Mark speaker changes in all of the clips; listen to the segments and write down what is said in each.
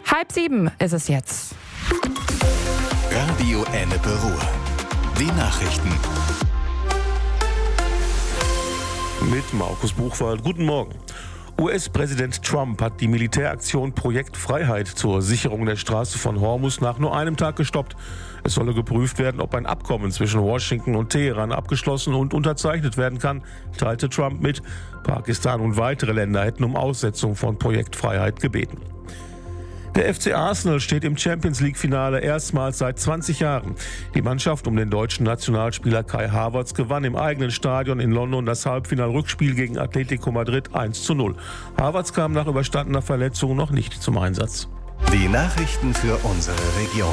Speaker 1: 6:30 ist es jetzt.
Speaker 2: Radio Ennepe Ruhr. Die Nachrichten.
Speaker 3: Mit Markus Buchwald. Guten Morgen. US-Präsident Trump hat die Militäraktion Projekt Freiheit zur Sicherung der Straße von Hormuz nach nur einem Tag gestoppt. Es solle geprüft werden, ob ein Abkommen zwischen Washington und Teheran abgeschlossen und unterzeichnet werden kann, teilte Trump mit. Pakistan und weitere Länder hätten um Aussetzung von Projekt Freiheit gebeten. Der FC Arsenal steht im Champions-League-Finale erstmals seit 20 Jahren. Die Mannschaft um den deutschen Nationalspieler Kai Havertz gewann im eigenen Stadion in London das Halbfinal-Rückspiel gegen Atletico Madrid 1:0. Havertz kam nach überstandener Verletzung noch nicht zum Einsatz.
Speaker 2: Die Nachrichten für unsere Region.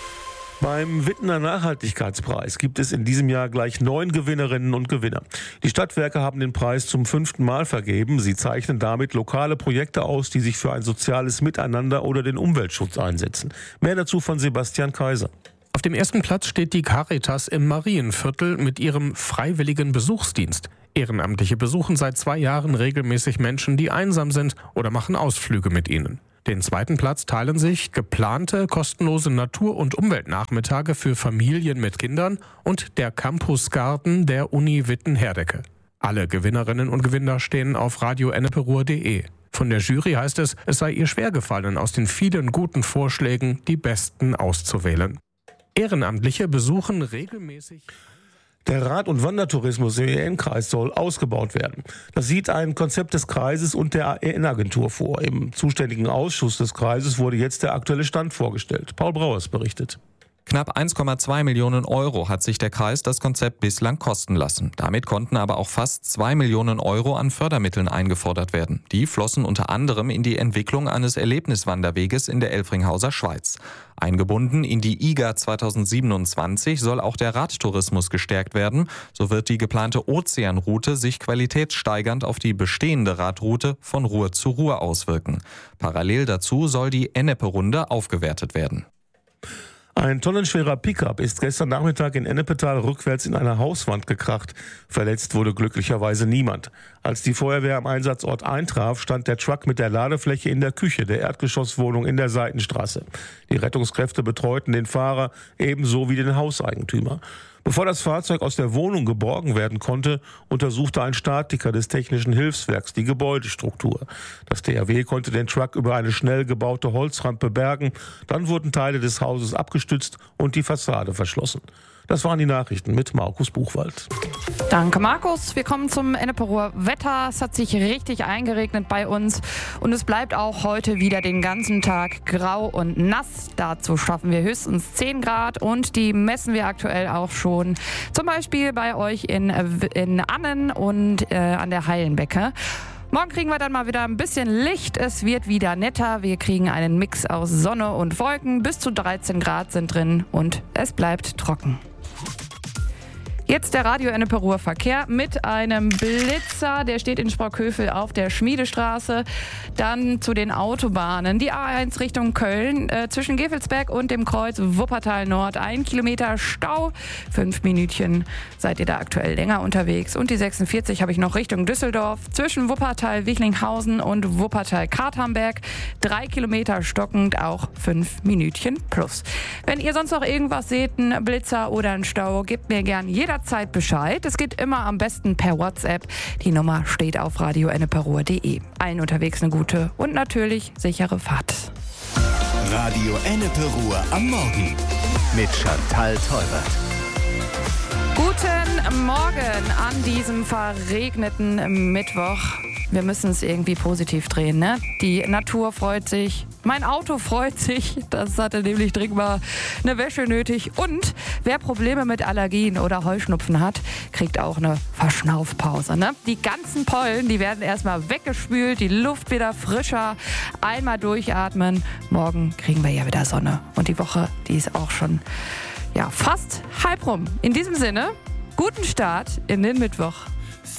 Speaker 3: Beim Wittener Nachhaltigkeitspreis gibt es in diesem Jahr gleich 9 Gewinnerinnen und Gewinner. Die Stadtwerke haben den Preis zum 5. Mal vergeben. Sie zeichnen damit lokale Projekte aus, die sich für ein soziales Miteinander oder den Umweltschutz einsetzen. Mehr dazu von Sebastian Kaiser.
Speaker 4: Auf dem ersten Platz steht die Caritas im Marienviertel mit ihrem freiwilligen Besuchsdienst. Ehrenamtliche besuchen seit 2 Jahren regelmäßig Menschen, die einsam sind, oder machen Ausflüge mit ihnen. Den zweiten Platz teilen sich geplante kostenlose Natur- und Umweltnachmittage für Familien mit Kindern und der Campusgarten der Uni Witten-Herdecke. Alle Gewinnerinnen und Gewinner stehen auf radioenneperuhr.de. Von der Jury heißt es, es sei ihr schwergefallen, aus den vielen guten Vorschlägen die besten auszuwählen. Ehrenamtliche besuchen regelmäßig.
Speaker 3: Der Rad- und Wandertourismus im EN-Kreis soll ausgebaut werden. Das sieht ein Konzept des Kreises und der EN-Agentur vor. Im zuständigen Ausschuss des Kreises wurde jetzt der aktuelle Stand vorgestellt. Paul Brauers berichtet.
Speaker 5: Knapp 1,2 Millionen Euro hat sich der Kreis das Konzept bislang kosten lassen. Damit konnten aber auch fast 2 Millionen Euro an Fördermitteln eingefordert werden. Die flossen unter anderem in die Entwicklung eines Erlebniswanderweges in der Elfringhauser Schweiz. Eingebunden in die IGA 2027 soll auch der Radtourismus gestärkt werden. So wird die geplante Ozeanroute sich qualitätssteigernd auf die bestehende Radroute von Ruhr zu Ruhr auswirken. Parallel dazu soll die Ennepe-Runde aufgewertet werden.
Speaker 3: Ein tonnenschwerer Pickup ist gestern Nachmittag in Ennepetal rückwärts in eine Hauswand gekracht. Verletzt wurde glücklicherweise niemand. Als die Feuerwehr am Einsatzort eintraf, stand der Truck mit der Ladefläche in der Küche der Erdgeschosswohnung in der Seitenstraße. Die Rettungskräfte betreuten den Fahrer ebenso wie den Hauseigentümer. Bevor das Fahrzeug aus der Wohnung geborgen werden konnte, untersuchte ein Statiker des Technischen Hilfswerks die Gebäudestruktur. Das THW konnte den Truck über eine schnell gebaute Holzrampe bergen. Dann wurden Teile des Hauses abgestützt und die Fassade verschlossen. Das waren die Nachrichten mit Markus Buchwald.
Speaker 1: Danke, Markus. Wir kommen zum Enneperuhr Wetter. Es hat sich richtig eingeregnet bei uns und es bleibt auch heute wieder den ganzen Tag grau und nass. Dazu schaffen wir höchstens 10 Grad und die messen wir aktuell auch schon. Zum Beispiel bei euch in Annen und an der Heilenbecke. Morgen kriegen wir dann mal wieder ein bisschen Licht. Es wird wieder netter. Wir kriegen einen Mix aus Sonne und Wolken. Bis zu 13 Grad sind drin und es bleibt trocken. Jetzt der Radio Enneperuhr Verkehr mit einem Blitzer, der steht in Sprockhövel auf der Schmiedestraße. Dann zu den Autobahnen. Die A1 Richtung Köln zwischen Gevelsberg und dem Kreuz Wuppertal Nord. 1 Kilometer Stau. 5 Minütchen seid ihr da aktuell länger unterwegs. Und die 46 habe ich noch Richtung Düsseldorf. Zwischen Wuppertal-Wichlinghausen und Wuppertal-Katernberg. 3 Kilometer stockend, auch 5 Minütchen plus. Wenn ihr sonst noch irgendwas seht, einen Blitzer oder einen Stau, gebt mir gern jederzeit Bescheid. Es geht immer am besten per WhatsApp. Die Nummer steht auf radioenneperuhr.de. Allen unterwegs eine gute und natürlich sichere Fahrt.
Speaker 2: Radio Ennepe-Ruhr am Morgen mit Chantal Teubert.
Speaker 1: Guten Morgen an diesem verregneten Mittwoch. Wir müssen es irgendwie positiv drehen, ne? Die Natur freut sich, mein Auto freut sich, das hatte nämlich dringend mal eine Wäsche nötig. Und wer Probleme mit Allergien oder Heuschnupfen hat, kriegt auch eine Verschnaufpause, ne? Die ganzen Pollen, die werden erstmal weggespült, die Luft wieder frischer, einmal durchatmen. Morgen kriegen wir ja wieder Sonne und die Woche, die ist auch schon fast halb rum. In diesem Sinne, guten Start in den Mittwoch.